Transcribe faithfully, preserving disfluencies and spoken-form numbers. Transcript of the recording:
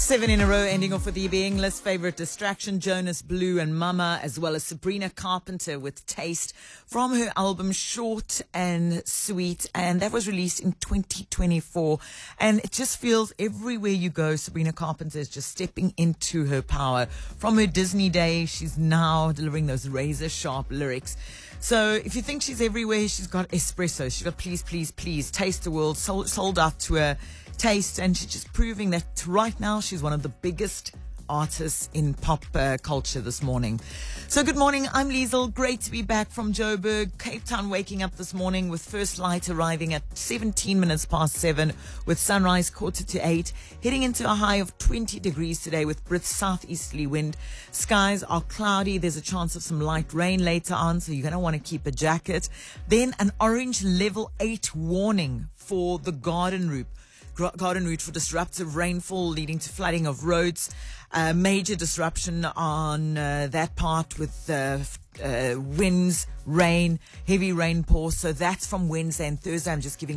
Seven in a row, ending off with the being list favorite distraction, Jonas Blue and Mama, as well as Sabrina Carpenter with Taste from her album Short and Sweet. And that was released in twenty twenty-four. And it just feels everywhere you go, Sabrina Carpenter is just stepping into her power. From her Disney days, she's now delivering those razor sharp lyrics. So if you think she's everywhere, she's got Espresso. She's got Please, Please, Please, Taste the World, sold, sold out to her. Taste, and she's just proving that right now she's one of the biggest artists in pop uh, culture this morning. So good morning, I'm Liesl. Great to be back from Joburg, Cape Town, waking up this morning with first light arriving at seventeen minutes past seven, with sunrise quarter to eight, heading into a high of twenty degrees today with brisk southeasterly wind. Skies are cloudy. There's a chance of some light rain later on, so you're going to want to keep a jacket. Then an orange level eight warning for the Garden Route. Garden Route for disruptive rainfall leading to flooding of roads. Uh, major disruption on uh, that part with uh, uh, winds, rain, heavy rainpour. So that's from Wednesday and Thursday. I'm just giving